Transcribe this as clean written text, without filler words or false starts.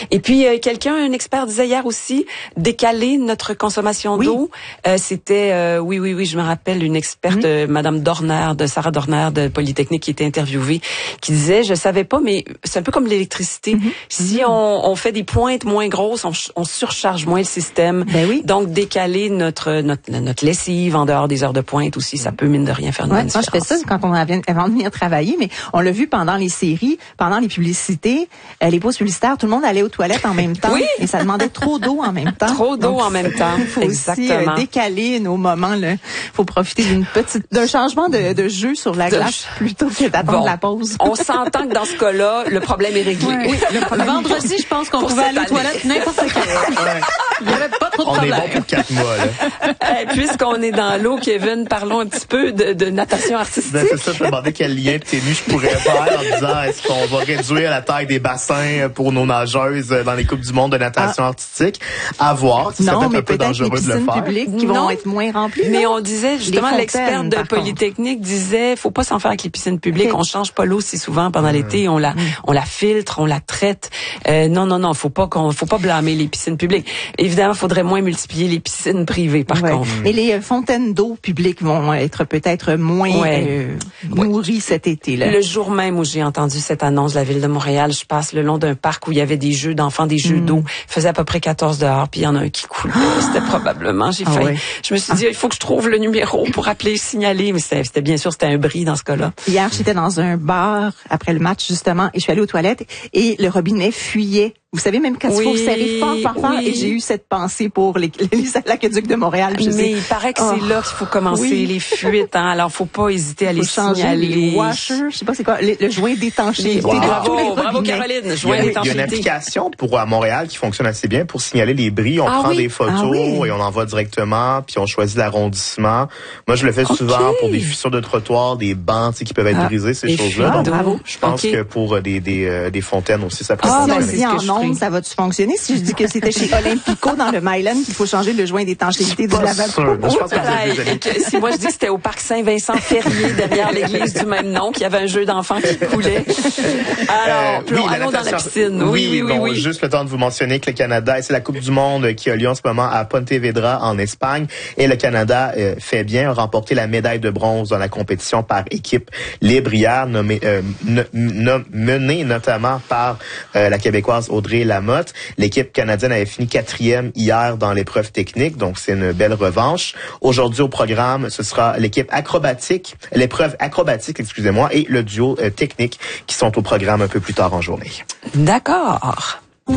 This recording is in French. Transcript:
Et puis, un expert disait hier aussi, décaler notre consommation d'eau. C'était, oui, je me rappelle, une experte, Madame Dorner, Sarah Dorner de Polytechnique, qui était interviewée, qui disait, je savais pas, mais c'est un peu comme l'électricité. Si on fait des pointes moins grosses, on surcharge moins le système. Donc, décaler notre lessive en dehors des heures de pointe aussi, ça peut, mine de rien, faire une bonne différence. Moi, je fais ça quand avant de venir travailler, mais on l'a vu pendant les séries, pendant les publicités, les pauses publicitaires, tout le monde allait aux toilettes en même temps. Et ça demandait trop d'eau en même temps. Trop d'eau en même temps. Il faut aussi décaler nos moments. Il faut profiter d'un changement de jeu sur la glace plutôt que d'attendre la pause. On s'entend que dans ce cas-là, le problème est réglé. Vendredi, je pense qu'on pouvait aller aux toilettes n'importe quand. Il n'y avait pas trop de problème. On est bon pour 4 mois, là. Puisqu'on est dans l'eau, Kevin, parlons un petit peu de natation artistique. C'est ça, je me demandais quel lien de tennis je pourrais faire en disant est-ce qu'on va réduire la taille des bassins pour nos nageuses dans les Coupes du monde de natation artistique. À voir. C'est peut-être un peu dangereux de le faire. Publiques qui vont être moins remplies. Mais on disait, justement, l'experte de Polytechnique disait, faut pas s'en faire avec les piscines publiques. On change pas l'eau si souvent pendant l'été. On la filtre, on la traite. Non, faut pas blâmer les piscines publiques. Évidemment, faudrait moins multiplier les piscines privées, par contre. Et les fontaines d'eau publiques vont être peut-être moins nourries cet été-là. Le jour même où j'ai entendu cette annonce de la Ville de Montréal, je passe le long d'un parc où il y avait des jeux d'enfants, des jeux d'eau. Il faisait à peu près 14 dehors, puis il y en a un qui coulait. C'était probablement, j'ai failli. Je me suis dit, il faut que je trouve le numéro pour appeler, signaler, mais c'était bien sûr, c'était un bris dans ce cas-là. Hier, j'étais dans un bar après le match, justement, et je suis allée aux toilettes, et le robinet fuyait. Vous savez, même quand il faut serrer fort, et j'ai eu cette pensée pour l'aqueduc de Montréal. Mais il paraît que c'est là qu'il faut commencer les fuites, hein. Alors, faut pas hésiter à les signaler. Les washers, je sais pas c'est quoi, le joint d'étanchéité. Bravo Caroline, joint d'étanchéité. Il y a une application à Montréal qui fonctionne assez bien pour signaler les bris. On prend des photos et on envoie directement, puis on choisit l'arrondissement. Moi, je le fais souvent pour des fissures de trottoir, des bancs, qui peuvent être brisés, ces choses-là. Donc, je pense que pour des fontaines aussi, ça peut fonctionner. Ça va-tu fonctionner si je dis que c'était chez Olympico dans le Myland qu'il faut changer le joint d'étanchéité du lavabo? Je pense que si moi je dis que c'était au parc Saint-Vincent-Ferrier derrière l'église du même nom, qu'il y avait un jeu d'enfants qui coulait. Alors, allons dans la piscine. Oui. Juste le temps de vous mentionner que le Canada, et c'est la Coupe du monde qui a lieu en ce moment à Pontevedra en Espagne, et le Canada fait bien, a remporté la médaille de bronze dans la compétition par équipe libre hier, menée notamment par la Québécoise Audrey Lamotte. L'équipe canadienne avait fini 4e hier dans l'épreuve technique, donc c'est une belle revanche. Aujourd'hui au programme, ce sera l'épreuve acrobatique, et le duo technique qui sont au programme un peu plus tard en journée. D'accord.